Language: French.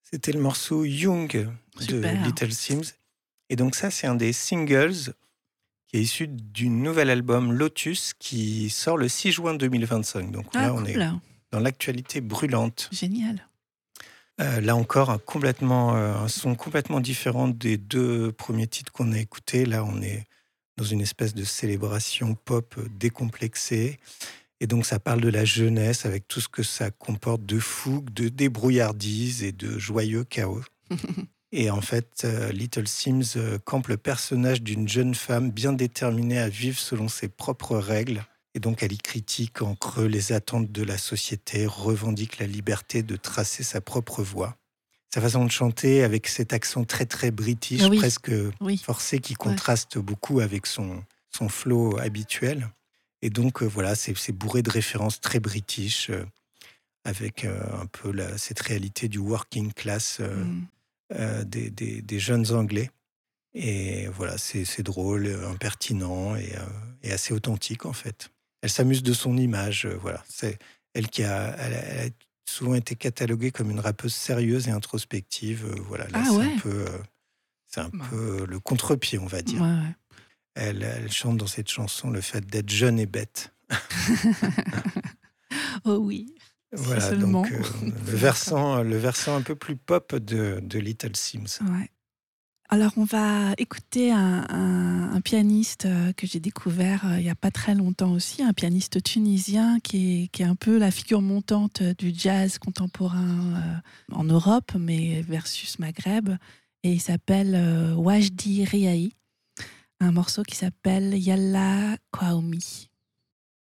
C'était le morceau Young de Super. Little Sims. Et donc ça, c'est un des singles qui est issu du nouvel album Lotus qui sort le 6 juin 2025. Donc Ah là, on est cool, dans l'actualité brûlante. génial. Là encore, un son complètement différent des deux premiers titres qu'on a écoutés. Là, on est dans une espèce de célébration pop décomplexée. Et donc, ça parle de la jeunesse avec tout ce que ça comporte de fougue, de débrouillardise et de joyeux chaos. Et en fait, Little Sims campe le personnage d'une jeune femme bien déterminée à vivre selon ses propres règles. Et donc, elle y critique en creux les attentes de la société, revendique la liberté de tracer sa propre voie. Sa façon de chanter, avec cet accent très très british, Oui, presque oui. forcé, qui Ouais. contraste beaucoup avec son flow habituel. Et donc, voilà, c'est bourré de références très british, avec un peu cette réalité du working class Mmh. des jeunes Anglais. Et voilà, c'est drôle, impertinent et assez authentique, en fait. Elle s'amuse de son image, voilà. C'est elle elle a souvent été cataloguée comme une rappeuse sérieuse et introspective. Voilà, là, Ah ouais? c'est un Bah, peu le contre-pied, on va ouais, dire. ouais. Elle chante dans cette chanson le fait d'être jeune et bête. Oh oui, si Voilà, donc seulement on pouvait encore. le versant un peu plus pop de Little Sims. Ouais. Alors on va écouter un pianiste, que j'ai découvert, il y a pas très longtemps aussi, un pianiste tunisien qui est un peu la figure montante du jazz contemporain, en Europe, mais versus Maghreb, et il s'appelle, Wajdi Riahi. Un morceau qui s'appelle Yalla Kwaoumi.